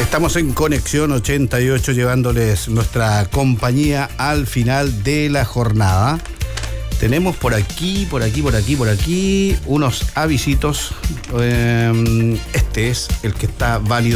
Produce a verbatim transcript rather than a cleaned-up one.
Estamos en Conexión ochenta y ocho llevándoles nuestra compañía al final de la jornada. Tenemos por aquí, por aquí, por aquí, por aquí unos avisitos. Este es el que está válido